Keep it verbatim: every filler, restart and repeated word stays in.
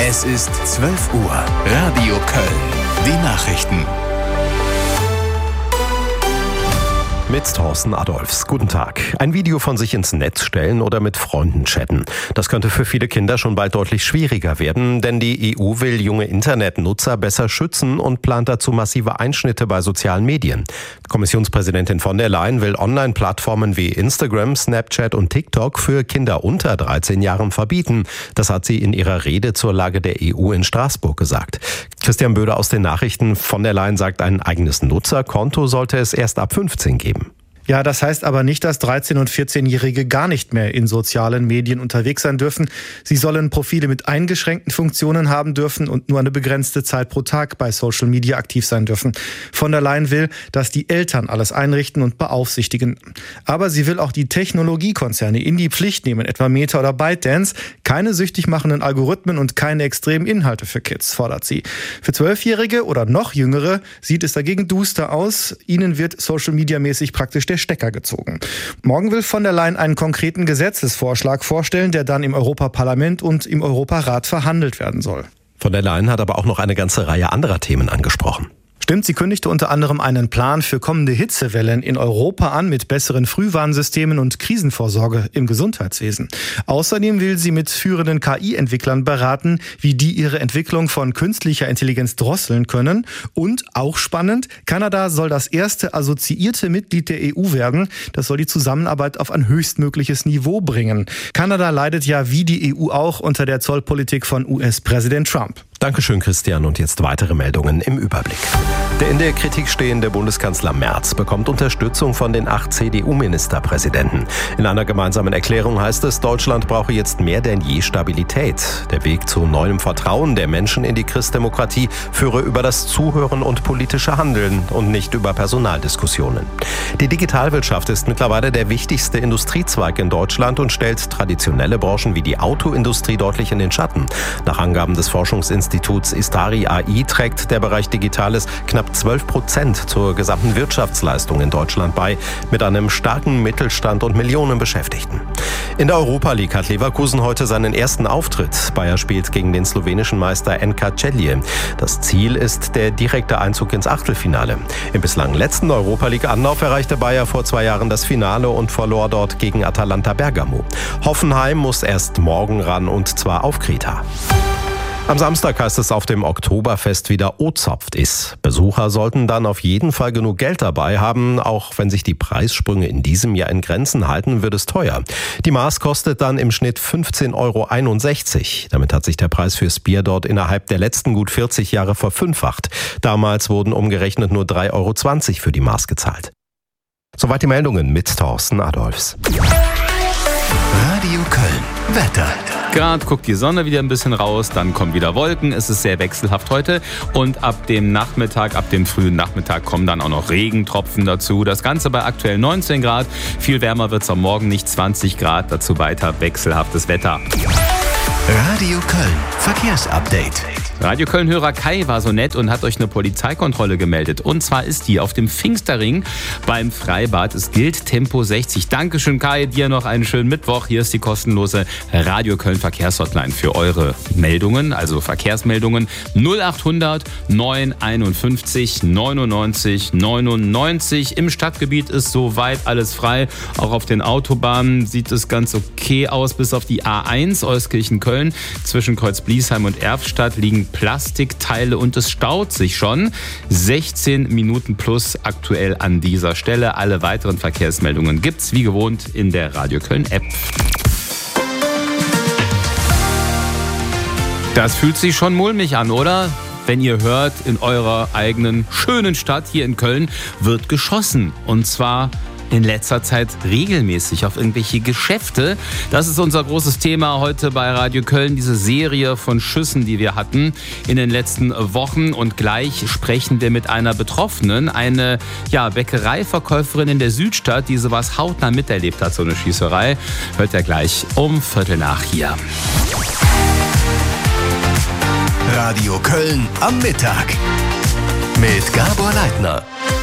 Es ist zwölf Uhr. Radio Köln. Die Nachrichten. Mit Thorsten Adolfs. Guten Tag. Ein Video von sich ins Netz stellen oder mit Freunden chatten. Das könnte für viele Kinder schon bald deutlich schwieriger werden, denn die E U will junge Internetnutzer besser schützen und plant dazu massive Einschnitte bei sozialen Medien. Kommissionspräsidentin von der Leyen will Online-Plattformen wie Instagram, Snapchat und TikTok für Kinder unter dreizehn Jahren verbieten. Das hat sie in ihrer Rede zur Lage der E U in Straßburg gesagt. Christian Böder aus den Nachrichten. Von der Leyen sagt, ein eigenes Nutzerkonto sollte es erst ab fünfzehn geben. Ja, das heißt aber nicht, dass dreizehn- und vierzehnjährige gar nicht mehr in sozialen Medien unterwegs sein dürfen. Sie sollen Profile mit eingeschränkten Funktionen haben dürfen und nur eine begrenzte Zeit pro Tag bei Social Media aktiv sein dürfen. Von der Leyen will, dass die Eltern alles einrichten und beaufsichtigen. Aber sie will auch die Technologiekonzerne in die Pflicht nehmen, etwa Meta oder ByteDance. Keine süchtig machenden Algorithmen und keine extremen Inhalte für Kids, fordert sie. Für Zwölfjährige oder noch Jüngere sieht es dagegen duster aus. Ihnen wird Social Media mäßig praktisch der Stecker gezogen. Morgen will von der Leyen einen konkreten Gesetzesvorschlag vorstellen, der dann im Europaparlament und im Europarat verhandelt werden soll. Von der Leyen hat aber auch noch eine ganze Reihe anderer Themen angesprochen. Stimmt, sie kündigte unter anderem einen Plan für kommende Hitzewellen in Europa an mit besseren Frühwarnsystemen und Krisenvorsorge im Gesundheitswesen. Außerdem will sie mit führenden K I-Entwicklern beraten, wie die ihre Entwicklung von künstlicher Intelligenz drosseln können. Und auch spannend, Kanada soll das erste assoziierte Mitglied der E U werden. Das soll die Zusammenarbeit auf ein höchstmögliches Niveau bringen. Kanada leidet ja wie die E U auch unter der Zollpolitik von U S-Präsident Trump. Dankeschön, Christian. Und jetzt weitere Meldungen im Überblick. Der in der Kritik stehende Bundeskanzler Merz bekommt Unterstützung von den acht C D U-Ministerpräsidenten. In einer gemeinsamen Erklärung heißt es, Deutschland brauche jetzt mehr denn je Stabilität. Der Weg zu neuem Vertrauen der Menschen in die Christdemokratie führe über das Zuhören und politische Handeln und nicht über Personaldiskussionen. Die Digitalwirtschaft ist mittlerweile der wichtigste Industriezweig in Deutschland und stellt traditionelle Branchen wie die Autoindustrie deutlich in den Schatten. Nach Angaben des Forschungsinstituts Istari A I trägt der Bereich Digitales knapp zwölf Prozent zur gesamten Wirtschaftsleistung in Deutschland bei, mit einem starken Mittelstand und Millionen Beschäftigten. In der Europa League hat Leverkusen heute seinen ersten Auftritt. Bayer spielt gegen den slowenischen Meister N K Celje. Das Ziel ist der direkte Einzug ins Achtelfinale. Im bislang letzten Europa League Anlauf erreichte Bayer vor zwei Jahren das Finale und verlor dort gegen Atalanta Bergamo. Hoffenheim muss erst morgen ran, und zwar auf Kreta. Am Samstag heißt es auf dem Oktoberfest wieder O-Zopft ist. Besucher sollten dann auf jeden Fall genug Geld dabei haben. Auch wenn sich die Preissprünge in diesem Jahr in Grenzen halten, wird es teuer. Die Maß kostet dann im Schnitt fünfzehn Euro einundsechzig. Damit hat sich der Preis fürs Bier dort innerhalb der letzten gut vierzig Jahre verfünffacht. Damals wurden umgerechnet nur drei Euro zwanzig für die Maß gezahlt. Soweit die Meldungen mit Thorsten Adolfs. Radio Köln. Wetter. Gerade guckt die Sonne wieder ein bisschen raus, dann kommen wieder Wolken. Es ist sehr wechselhaft heute und ab dem Nachmittag, ab dem frühen Nachmittag kommen dann auch noch Regentropfen dazu. Das Ganze bei aktuell neunzehn Grad. Viel wärmer wird es am Morgen, nicht zwanzig Grad. Dazu weiter wechselhaftes Wetter. Radio Köln. Verkehrsupdate. Radio Köln-Hörer Kai war so nett und hat euch eine Polizeikontrolle gemeldet. Und zwar ist die auf dem Pfingsterring beim Freibad. Es gilt Tempo sechzig. Dankeschön, Kai. Dir noch einen schönen Mittwoch. Hier ist die kostenlose Radio Köln Verkehrshotline für eure Meldungen, also Verkehrsmeldungen. null achthundert neunhunderteinundfünfzig neunundneunzig neunundneunzig. Im Stadtgebiet ist soweit alles frei. Auch auf den Autobahnen sieht es ganz okay aus, bis auf die A eins Euskirchen-Köln. Zwischen Kreuzbliesheim und Erftstadt liegen Plastikteile und es staut sich schon. sechzehn Minuten plus aktuell an dieser Stelle. Alle weiteren Verkehrsmeldungen gibt's wie gewohnt in der Radio Köln App. Das fühlt sich schon mulmig an, oder? Wenn ihr hört, in eurer eigenen schönen Stadt hier in Köln wird geschossen. Und zwar in letzter Zeit regelmäßig auf irgendwelche Geschäfte. Das ist unser großes Thema heute bei Radio Köln, diese Serie von Schüssen, die wir hatten in den letzten Wochen. Und gleich sprechen wir mit einer Betroffenen, eine ja, Bäckereiverkäuferin in der Südstadt, die sowas hautnah miterlebt hat, so eine Schießerei. Hört ihr gleich um Viertel nach hier. Radio Köln am Mittag mit Gabor Leitner.